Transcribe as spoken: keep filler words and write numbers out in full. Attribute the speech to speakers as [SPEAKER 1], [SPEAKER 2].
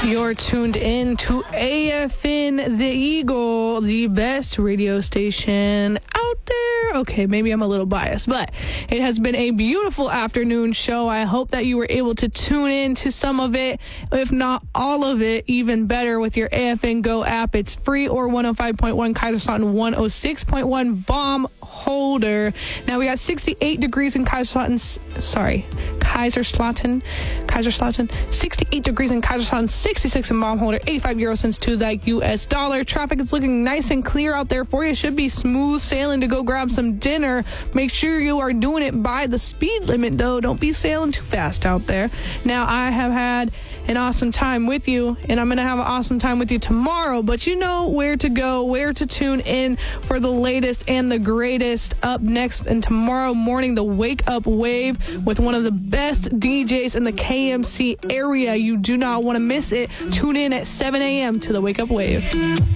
[SPEAKER 1] You're tuned in to A F N The Eagle, the best radio station out there. Okay, maybe I'm a little biased, but it has been a beautiful afternoon show. I hope that you were able to tune in to some of it, if not all of it, even better with your A F N Go app. It's free, or one oh five point one Kaiserslautern one oh six point one bomb holder. Now we got sixty-eight degrees in Kaiserslautern, sorry, Kaiserslautern, Kaiserslautern, sixty-eight degrees in Kaiserslautern, sixty-six in bomb holder, eighty-five euro cents to the U S dollar. Traffic is looking nice and clear out there for you. Should be smooth sailing to go grab some dinner. Make sure you are doing it by the speed limit, though. Don't be sailing too fast out there. Now, I have had an awesome time with you, and I'm going to have an awesome time with you tomorrow, but you know where to go, where to tune in for the latest and the greatest. Up next, and tomorrow morning, the Wake Up Wave with one of the best D Js in the K M C area. You do not want to miss it. Tune in at seven a.m. to the Wake Up Wave.